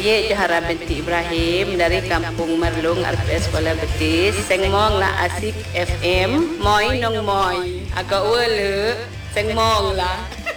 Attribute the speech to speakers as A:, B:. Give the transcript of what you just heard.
A: Ye Johara binti Ibrahim dari Kampung Merlung RPS Sekolah Betis. Sengmong lah Asik FM. Moy nong moy. Agak wele. Sengmong lah.